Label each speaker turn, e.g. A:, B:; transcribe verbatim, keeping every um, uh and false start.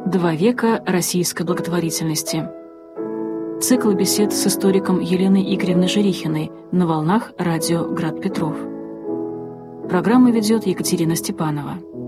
A: Два века российской благотворительности. Цикл бесед с историком Еленой Игоревной Жирихиной на волнах радио «Град Петров». Программу ведет Екатерина Степанова.